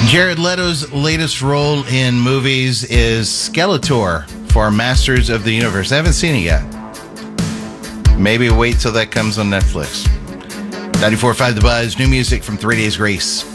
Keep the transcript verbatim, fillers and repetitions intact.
Jared Leto's latest role in movies is Skeletor for Masters of the Universe. I haven't seen it yet. Maybe wait till that comes on Netflix. ninety-four point five The Buzz, new music from Three Days Grace.